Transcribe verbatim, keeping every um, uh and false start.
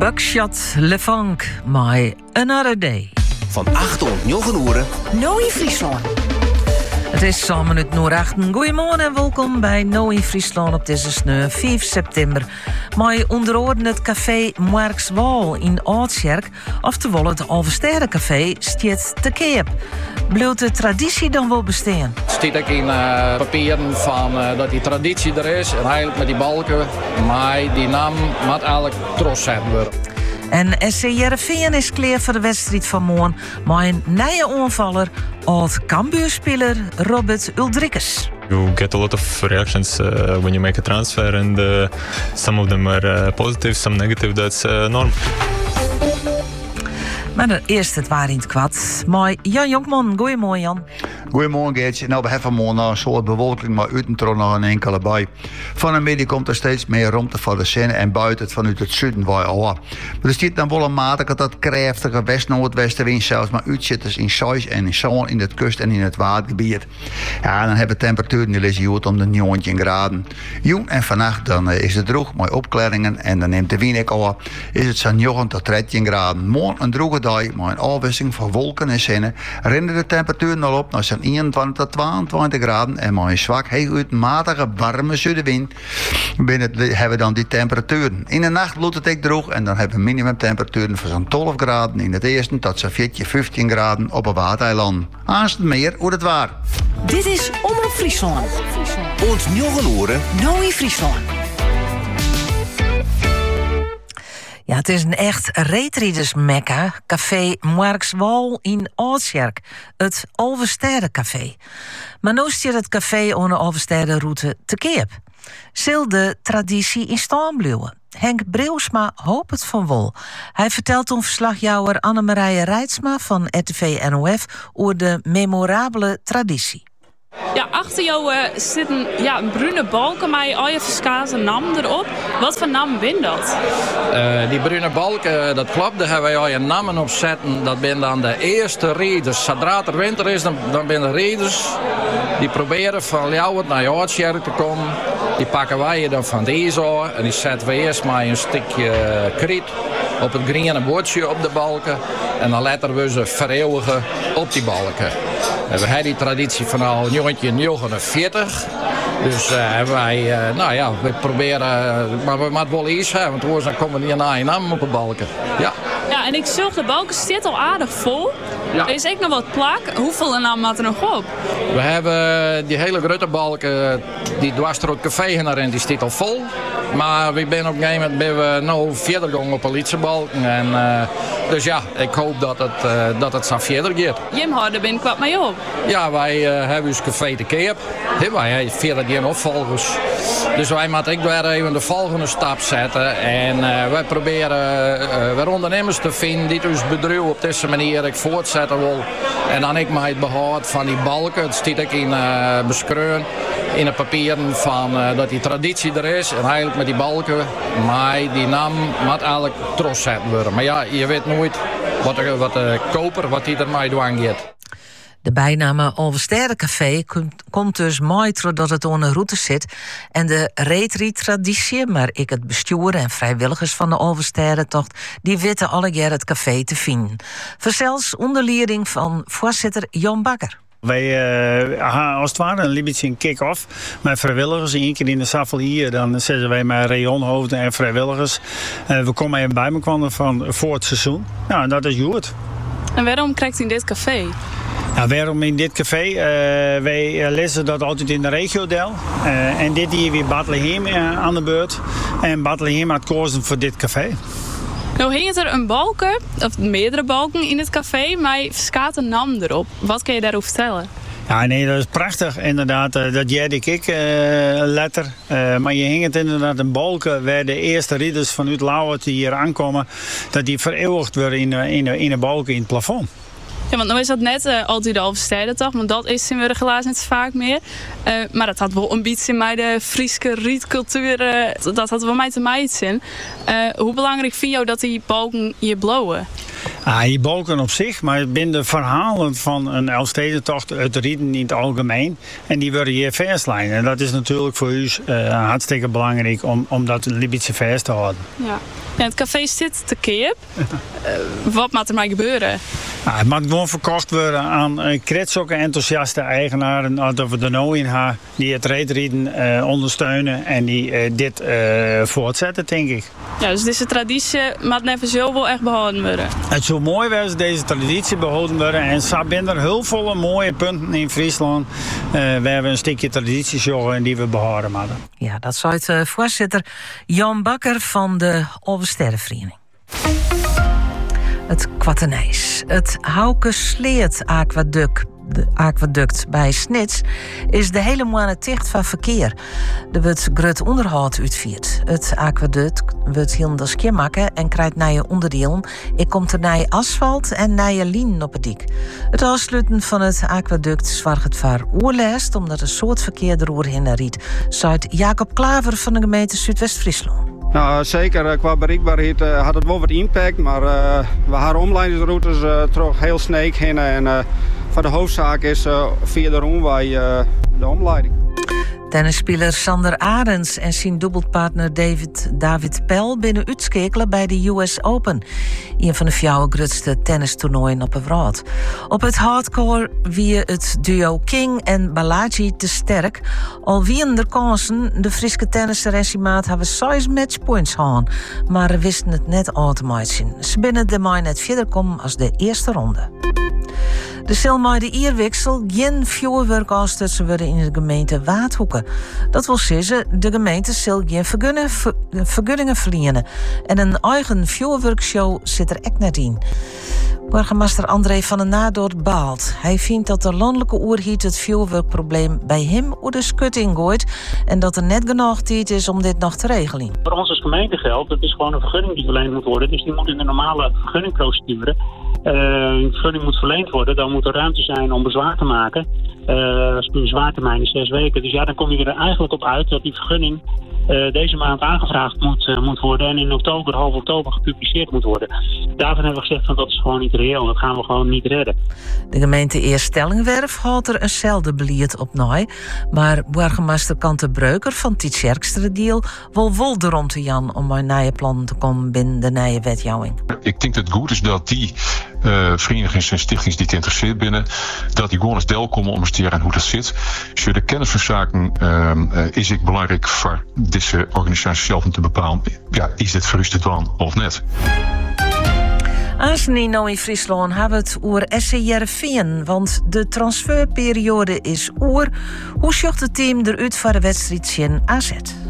Buckshot LeFunk, My Another Day. Van acht tot negen uur. Noi Friesland. Het is samen het Noord-Achten. Goedemorgen en welkom bij Noi Friesland op deze sneu vijf september. Maar onderordend het café Markswal in Oudsjerk, oftewel het Alversterrencafé, stiet te keep. Blijft de traditie dan wel bestaan? Het staat ook in uh, papieren van, uh, dat die traditie er is. En eigenlijk met die balken, maar die naam moet eigenlijk trots zetten worden. En S C Heerenveen is klaar voor de wedstrijd van morgen. Maar een nieuwe aanvaller, oud-Cambuurspeler Robert Uldrikkes. You get a lot of reactions uh, when you make a transfer, and uh, some of them are uh, positive, some negative. That's uh, normal. Maar dan eerst het waar in het kwad. Maar Jan Jonkman, goeiemorgen Jan. Goedemorgen Geertje. Nou, we hebben vanmorgen een soort bewolking, maar uiteindelijk nog een enkele bij. Van de middag komt er steeds meer ruimte voor de zon en buiten het vanuit het zuiden waar al. Maar er zit dan wel een matige tot krachtige west-noordwestenwind zelfs, maar uitzitters in Zeus en in Zoon in het kust en in het watergebied. Ja, dan hebben we temperaturen die liggen goed om de negentien graden. Jong en vannacht dan is het droog, met opklaringen en dan neemt de wind al. Is het zo'n negen tot dertien graden. Morgen een droge dag, maar een afwisseling van wolken en zinnen. Rennen de temperaturen al op naar zo'n eenentwintig tot tweeëntwintig graden en maar een zwak, heel uit matige, warme zuidenwind. Binnen hebben we dan die temperaturen. In de nacht bloedt het ook droog en dan hebben we minimumtemperaturen van zo'n twaalf graden in het eerste tot zo'n veertien, vijftien graden op een watereiland. Aanst meer hoe het waar. Dit is Omroep Friesland. Ons negen uur. Noi Friesland. Ja, het is een echt reetriddersmekka, café Markswal in Oudsjerk, het Alversterrencafé. Maar nu staat het café aan de Alversterrenroute te keep. Zal de traditie in stand blijven? Henk Breusma hoopt het van wel. Hij vertelt om verslagjouwer Annemarije Reitsma van R T V N O F over de memorabele traditie. Ja, achter jou uh, zit een, ja, een bruine balken met al je verskazen naam erop. Wat voor naam ben dat? Uh, die bruine balken, dat klopt, daar hebben wij al je namen op zetten. Dat zijn dan de eerste rijders. Zodra er winter is, dan, dan zijn de rijders die proberen van Ljouwert naar Oudsjerk te komen. Die pakken wij dan van deze aan en die zetten we eerst maar een stukje kriet op het groene bordje op de balken. En dan laten we ze vereeuwigen op die balken. We hebben die traditie van al negentien negenenveertig. Dus uh, hebben wij, uh, nou ja, we proberen, uh, maar we moeten wel iets hebben, want anders dan komen we niet naar je naam op de balken. Ja. Ja, en ik zag de balken zit al aardig vol. Ja. Er is ook nog wat plak. Hoeveel naam maakt er nog op? We hebben die hele grote balken, die dwars door het café naar en die staat al vol. Maar we zijn op een gegeven moment ben we nou verder gegaan op een lietsebalken. En uh, dus ja, ik hoop dat het, uh, dat het zo verder gaat. Jim Harder ben kwam mee op. Ja, wij uh, hebben ons café te keep. Wij hebben verder geen opvolgers. Dus wij moeten ook weer even de volgende stap zetten. En uh, wij proberen uh, weer ondernemers te vinden die ons bedrijf op deze manier ik voortzetten wil. En dan ik mij het behoud van die balken. Het staat ook in uh, beschreven in het papieren van uh, dat die traditie er is. En eigenlijk met die balken, maar die naam moet eigenlijk trots zetten worden. Maar ja, je weet nooit wat de, wat de koper, wat die ermee doen gaat. De bijnaam Alversterrencafé komt, komt dus mooi doordat het aan de route zit. En de retri-traditie, maar ik het bestuur en vrijwilligers van de Alversterrentocht, die weten alle jaar het café te vinden. Verzels onder leiding van voorzitter Jan Bakker. Wij uh, als het ware een beetje een kick-off met vrijwilligers. Eén keer in de Safel hier, dan zetten wij met rayonhoofden en vrijwilligers. Uh, we komen even bij elkaar van voor het seizoen. Nou, en dat is goed. En waarom krijgt u in dit café? Ja, waarom in dit café? Uh, wij lezen dat altijd in de regio-deel. Uh, en dit hier weer Bethlehem uh, aan de beurt. En Bethlehem had gekozen voor dit café. Nou hing het er een balken, of meerdere balken in het café, maar verskaat een naam erop. Wat kun je daarover vertellen? Ja, nee, dat is prachtig inderdaad. Dat jij ik ik uh, letter. Uh, maar je hing het inderdaad een balken waar de eerste ridders vanuit Lauwert die hier aankomen, dat die vereeuwigd worden in, in, in een balken in het plafond. Ja, want nou is dat net uh, altijd de Alversterrentocht, want dat is in Wurgelaars net vaak meer. Uh, maar dat had wel een beetje in mij de Friese rietcultuur, uh, dat had wel mij te mij iets in. Uh, hoe belangrijk vind je dat die balken hier blowen? Ah, die balken op zich, maar het zijn de verhalen van een Elfstedentocht uit Rieden in het algemeen. En die worden hier vastlijnen. En dat is natuurlijk voor u uh, hartstikke belangrijk om, om dat een beetje vast te houden. Ja. Ja, het café zit te keer. uh, wat moet er maar gebeuren? Ah, het moet gewoon verkocht worden aan uh, kretsokke enthousiaste eigenaren. Dat we er nou in hebben die het reetrieden uh, ondersteunen en die uh, dit uh, voortzetten, denk ik. Ja, dus deze traditie moet even zo wel echt behouden worden. Het zou mooi zijn als deze traditie behouden worden. En zo zijn er heel veel mooie punten in Friesland. Uh, we hebben een stukje traditie en die we behouden moeten. Ja, dat zei het uh, voorzitter Jan Bakker van de Alversterrenvereniging. Het Kwattenijs. Het Hauke-Sleert aquaduct, de aquaduct bij Snits, is de hele maand dicht van verkeer. Er wordt groot onderhoud uitgevoerd. Het aquaduct wordt heel skiermaken en krijgt nieuwe onderdelen. Ik komt er nieuwe asfalt en nieuwe lijnen op het dik. Het afsluiten van het aquaduct zorgt voor oorlast, omdat een soort verkeer eroverheen riet, zei Jacob Klaver van de gemeente Zuidwest-Friesland. Nou, zeker qua bereikbaarheid uh, had het wel wat impact, maar uh, we hadden omleidingsroutes uh, terug heel sneek heen en uh, voor de hoofdzaak is uh, via de Roenwij uh, de omleiding. Tennisspeler Sander Arends en zijn dubbelpartner David, David Pel binnen uitschakelen bij de U S Open. Een van de vier grootste tennistoernooien op de wereld. Op het hardcore wie het duo King en Balaji te sterk. Al wien de kansen, de Friese tennisser en zijn maat hebben zes matchpoints gehad. Maar we wisten het net automatisch. Ze binnen de mij net verder komen als de eerste ronde. De zal de ierwissel geen vuurwerk afstutzen worden in de gemeente Waadhoeken. Dat wil zeggen, de gemeente zal geen vergunningen, ver, vergunningen verlenen. En een eigen vuurwerkshow zit er echt net in. Burgemeester André van den Nadoort baalt. Hij vindt dat de landelijke oerhiet het vuurwerkprobleem bij hem op de schutting gooit en dat er net genoeg tijd is om dit nog te regelen. Voor ons als gemeente geldt, het is gewoon een vergunning die verleend moet worden. Dus die moet in de normale vergunningprocedure. Uh, een vergunning moet verleend worden, dan moet er ruimte zijn om bezwaar te maken. Uh, als de bezwaartermijn is zes weken. Dus ja, dan kom je er eigenlijk op uit dat die vergunning uh, deze maand aangevraagd moet, uh, moet worden en in oktober, half oktober gepubliceerd moet worden. Daarvan hebben we gezegd van dat is gewoon niet reëel. Dat gaan we gewoon niet redden. De gemeente Eerstellingwerf houdt er eenzelfde beleid op na. Maar burgemeester Kante Breuker van Tietjerkstere Deal wil wel erom te Jan om bij nieuwe plannen te komen binnen de nieuwe wetgeving. Ik denk dat het goed is dat die uh, verenigingen en stichtingen die geïnteresseerd binnen, dat die gewoon eens deel komen om eens te leren hoe dat zit. Dus voor de kennis van zaken uh, uh, is het belangrijk voor deze organisatie zelf om te bepalen, ja, is dit voor u te doen of net. Als nou in Friesland hebben we het over S C Heerenveen, want de transferperiode is oer. Hoe zocht het team eruit voor de wedstrijd in A Z?